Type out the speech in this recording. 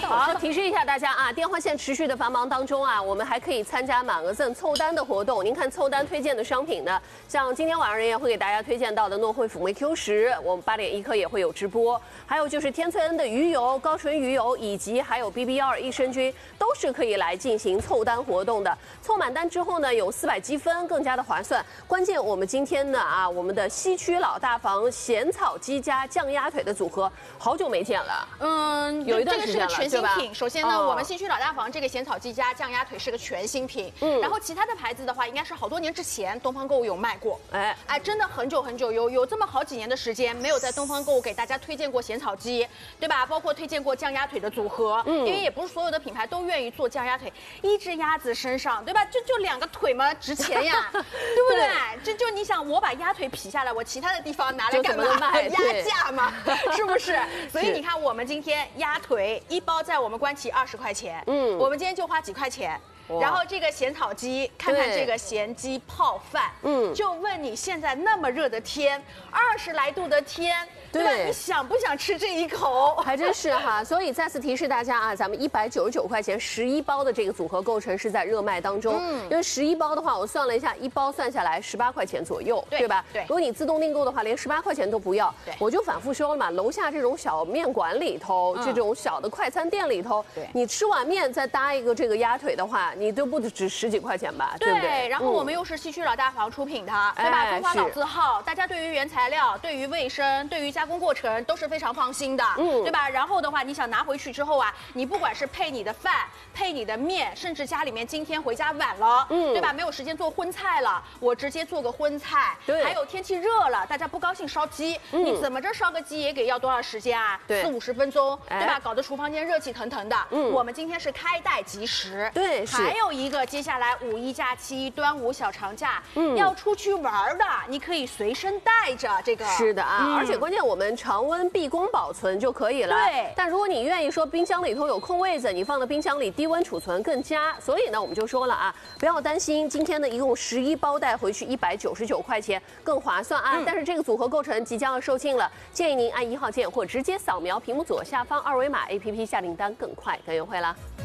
好，提示一下大家啊，电话线持续的繁忙当中啊，我们还可以参加满额赠凑单的活动。您看凑单推荐的商品呢，像今天晚上人也会给大家推荐到的诺惠辅酶 Q10，我们8点1刻也会有直播。还有就是天萃恩的鱼油、高纯鱼油，以及还有 BB12益生菌，都是可以来进行凑单活动的。凑满单之后呢，有400积分，更加的划算。关键我们今天呢啊，我们的西区老大房咸草鸡加酱鸭腿的组合，好久没见了。有一段时间了， 这个是个全新对吧？ 品。首先呢，我们西区老大房这个咸草鸡加酱鸭腿是个全新品。然后其他的牌子的话，应该是好多年之前东方购物有卖过。哎，真的很久很久，有这么好几年的时间没有在东方购物给大家推荐过咸草鸡，对吧？包括推荐过酱鸭腿的组合。因为也不是所有的品牌都愿意做酱鸭腿，一只鸭子身上，对吧？就2个腿嘛，值钱呀，对不对？就你想，我把鸭腿劈下来，我其他的地方拿来干嘛？压价嘛，是不是？所以你看，我们今天鸭腿一包在我们官旗20块钱，我们今天就花几块钱。然后这个咸草鸡，看看这个咸鸡泡饭，就问你现在那么热的天，20来度的天，对吧？你想不想吃这一口？ 还真是哈，所以再次提示大家啊，咱们199块钱11包的这个组合构成是在热卖当中，因为11包的话，我算了一下，一包算下来18块钱左右，对吧？对。如果你自动订购的话，连18块钱都不要。对。我就反复说了嘛，楼下这种小面馆里头，这种小的快餐店里头，你吃碗面再搭一个这个鸭腿的话，你都不止10几块钱吧，对不对？ 然后我们又是西区老大房出品的，对吧？中华老字号，大家对于原材料、对于卫生、对于加工过程都是非常放心的，对吧？然后的话，你想拿回去之后啊，你不管是配你的饭、配你的面，甚至家里面今天回家晚了，对吧？没有时间做荤菜了，我直接做个荤菜。对。还有天气热了，大家不高兴烧鸡，你怎么着烧个鸡也给要多少时间啊？40、50分钟，对吧？搞得厨房间热气腾腾的。我们今天是开袋即食，对，还有一个接下来5一假期、端午小长假，要出去玩的，你可以随身带着这个。 是的啊，而且关键我们常温避空保存就可以了。对。但如果你愿意说冰箱里头有空位子，你放到冰箱里低温储存更佳。所以呢，我们就说了啊，不要担心，今天呢一共11包带回去199块钱，更划算啊。但是这个组合构成即将要售罄了，建议您按1号键或直接扫描屏幕左下方2维码 APP 下订单更快更优惠了。